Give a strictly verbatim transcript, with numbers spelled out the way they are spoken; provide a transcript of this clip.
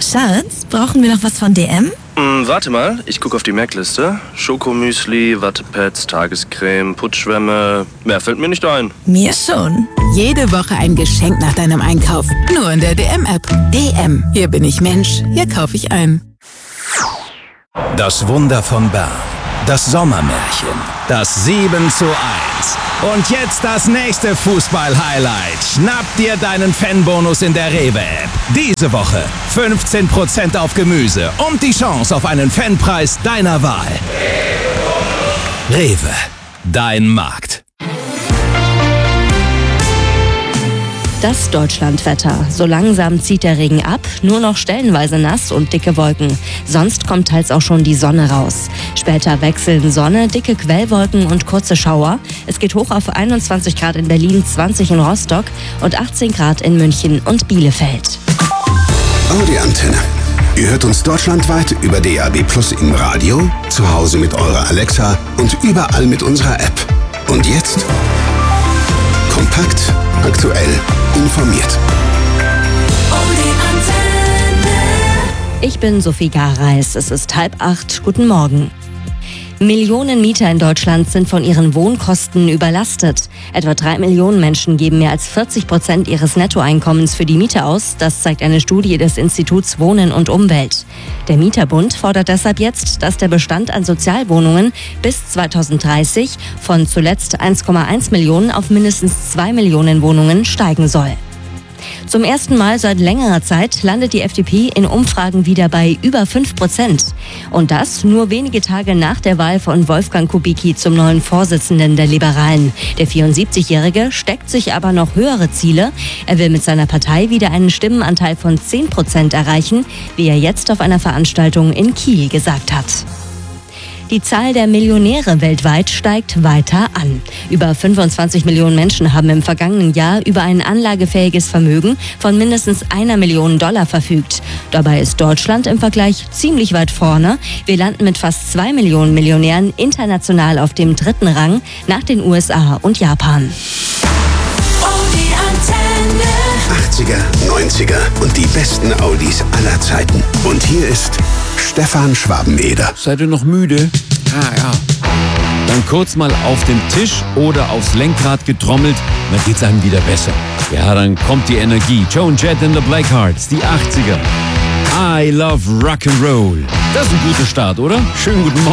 Schatz, brauchen wir noch was von D M? Hm, warte mal, ich gucke auf die Merkliste. Schokomüsli, Wattepads, Tagescreme, Putzschwämme. Mehr fällt mir nicht ein. Mir schon. Jede Woche ein Geschenk nach deinem Einkauf. Nur in der D M-App. D M. Hier bin ich Mensch. Hier kaufe ich ein. Das Wunder von Bern. Das Sommermärchen. Das sieben zu eins. Und jetzt das nächste Fußball-Highlight. Schnapp dir deinen Fanbonus in der Rewe-App. Diese Woche fünfzehn Prozent auf Gemüse und die Chance auf einen Fanpreis deiner Wahl. Rewe, dein Markt. Das Deutschlandwetter. So langsam zieht der Regen ab, nur noch stellenweise nass und dicke Wolken. Sonst kommt teils auch schon die Sonne raus. Später wechseln Sonne, dicke Quellwolken und kurze Schauer. Es geht hoch auf einundzwanzig Grad in Berlin, zwanzig in Rostock und achtzehn Grad in München und Bielefeld. Audi Antenne. Ihr hört uns deutschlandweit über D A B Plus im Radio, zu Hause mit eurer Alexa und überall mit unserer App. Und jetzt kompakt, aktuell, informiert. Ich bin Sophie Gareis. Es ist halb acht. Guten Morgen. Millionen Mieter in Deutschland sind von ihren Wohnkosten überlastet. Etwa drei Millionen Menschen geben mehr als vierzig Prozent ihres Nettoeinkommens für die Miete aus. Das zeigt eine Studie des Instituts Wohnen und Umwelt. Der Mieterbund fordert deshalb jetzt, dass der Bestand an Sozialwohnungen bis zweitausenddreißig von zuletzt eins Komma eins Millionen auf mindestens zwei Millionen Wohnungen steigen soll. Zum ersten Mal seit längerer Zeit landet die F D P in Umfragen wieder bei über fünf Prozent. Und das nur wenige Tage nach der Wahl von Wolfgang Kubicki zum neuen Vorsitzenden der Liberalen. Der vierundsiebzigjährige steckt sich aber noch höhere Ziele. Er will mit seiner Partei wieder einen Stimmenanteil von zehn Prozent erreichen, wie er jetzt auf einer Veranstaltung in Kiel gesagt hat. Die Zahl der Millionäre weltweit steigt weiter an. Über fünfundzwanzig Millionen Menschen haben im vergangenen Jahr über ein anlagefähiges Vermögen von mindestens einer Million Dollar verfügt. Dabei ist Deutschland im Vergleich ziemlich weit vorne. Wir landen mit fast zwei Millionen Millionären international auf dem dritten Rang nach den U S A und Japan. achtziger, neunziger und die besten Audis aller Zeiten. Und hier ist Stefan Schwabeneder. Seid ihr noch müde? Ah ja. Dann kurz mal auf den Tisch oder aufs Lenkrad getrommelt, dann geht's einem wieder besser. Ja, dann kommt die Energie. Joan Jett and the Blackhearts, die achtziger. I love Rock'n'Roll. Das ist ein guter Start, oder? Schönen guten Morgen.